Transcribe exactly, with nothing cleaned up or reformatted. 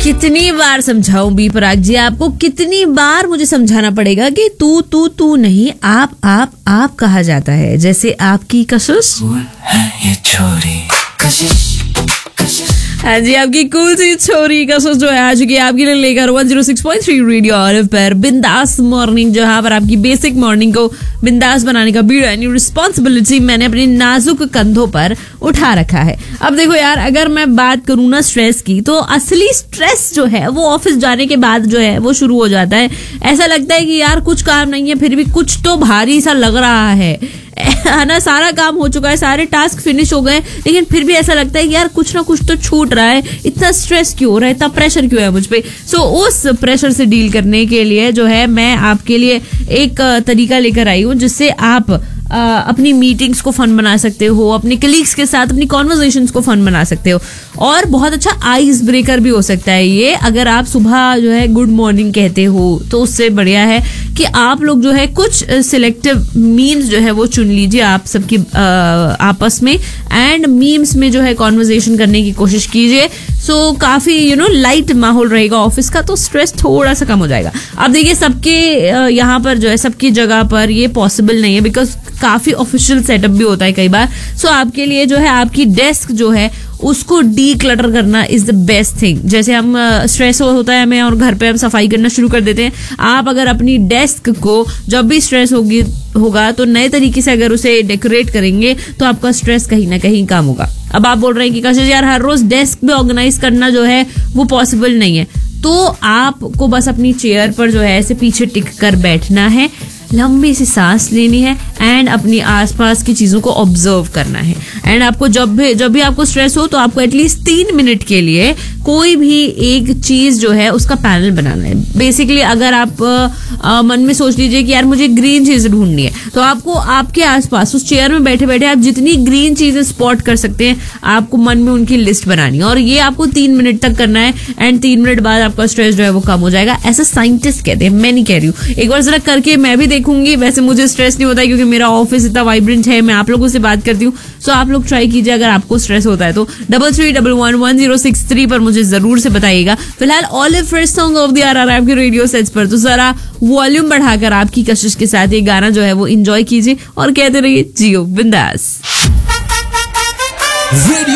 कितनी बार समझाऊं बी पराग जी आपको, कितनी बार मुझे समझाना पड़ेगा कि तू तू तू नहीं आप आप आप कहा जाता है, जैसे आपकी कशिश ये छोरी कशिश कशिश। हाँ जी, आपकी कूल सी छोरी कशिश जो है आज की आपके लिए लेकर one zero six point three radio olive पर बिंदास मॉर्निंग, जहां पर आपकी बेसिक मॉर्निंग को बिंदास बनाने का बीड़ा यानी रिस्पॉन्सिबिलिटी मैंने अपने नाजुक कंधों पर उठा रखा है। अब देखो यार, अगर मैं बात करूँ ना स्ट्रेस की, तो असली स्ट्रेस जो है वो ऑफिस जाने के बाद जो है वो शुरू हो जाता है। ऐसा लगता है कि यार कुछ काम नहीं है, फिर भी कुछ तो भारी सा लग रहा है है ना। सारा काम हो चुका है, सारे टास्क फिनिश हो गए, लेकिन फिर भी ऐसा लगता है कि यार कुछ ना कुछ तो छूट रहा है। इतना स्ट्रेस क्यों हो रहा है, इतना प्रेशर क्यों है मुझ पे। सो उस प्रेशर से डील करने के लिए जो है मैं आपके लिए एक तरीका लेकर आई हूँ, जिससे आप आ, अपनी मीटिंग्स को फन बना सकते हो, अपने कलीग्स के साथ अपनी कॉन्वर्सेशंस को फन बना सकते हो, और बहुत अच्छा आइस ब्रेकर भी हो सकता है ये। अगर आप सुबह जो है गुड मॉर्निंग कहते हो तो उससे बढ़िया है कि आप लोग जो है कुछ सिलेक्टिव मीम्स जो है वो चुन लीजिए आप सबकी आपस में, एंड मीम्स में जो है कॉन्वर्सेशन करने की कोशिश कीजिए। सो काफी यू नो लाइट माहौल रहेगा ऑफिस का, तो स्ट्रेस थोड़ा सा कम हो जाएगा। अब देखिए, सबके यहाँ पर जो है सबकी जगह पर ये पॉसिबल नहीं है, बिकॉज काफी ऑफिशियल सेटअप भी होता है कई बार। सो आपके लिए जो है आपकी डेस्क जो है उसको डी क्लटर करना इज द बेस्ट थिंग। जैसे हम स्ट्रेस uh, होता है हमें और घर पे हम सफाई करना शुरू कर देते हैं, आप अगर अपनी डेस्क को जब भी स्ट्रेस होगी होगा तो नए तरीके से अगर उसे डेकोरेट करेंगे तो आपका स्ट्रेस कहीं ना कहीं कम होगा। अब आप बोल रहे हैं कि कशिश यार हर रोज डेस्क भी ऑर्गेनाइज करना जो है वो पॉसिबल नहीं है, तो आपको बस अपनी चेयर पर जो है ऐसे पीछे टिक कर बैठना है, लंबी सी सांस लेनी है, एंड अपनी आसपास की चीजों को ऑब्जर्व करना है। एंड आपको जब भी जब भी आपको स्ट्रेस हो तो आपको एटलीस्ट तीन मिनट के लिए कोई भी एक चीज जो है उसका पैनल बनाना है। बेसिकली अगर आप आ, मन में सोच लीजिए कि यार मुझे ग्रीन चीज ढूंढनी है, तो आपको आपके आसपास उस चेयर में बैठे बैठे आप जितनी ग्रीन चीजें स्पॉट कर सकते हैं आपको मन में उनकी लिस्ट बनानी है, और ये आपको तीन मिनट तक करना है। एंड तीन मिनट बाद आपका स्ट्रेस जो है वो कम हो जाएगा, ऐसा साइंटिस्ट कहते हैं, मैं नहीं कह रही हूँ। एक बार जरा करके मैं भी देखूंगी। वैसे मुझे स्ट्रेस नहीं होता क्योंकि मेरा ऑफिस इतना वाइब्रेंट है, मैं आप लोगों से बात करती हूँ। सो आप लोग ट्राई कीजिए अगर आपको स्ट्रेस होता है तो। Double three double one one zero six three पर मुझे जरूर से बताइएगा। फिलहाल olive first song of the our आ रहा है आपके रेडियो सेट्स पर, तो जरा वॉल्यूम बढ़ाकर आपकी कशिश के साथ ये गाना जो है वो एंजॉय कीजिए और कहते रहिए जियो बिंदास। रेडियो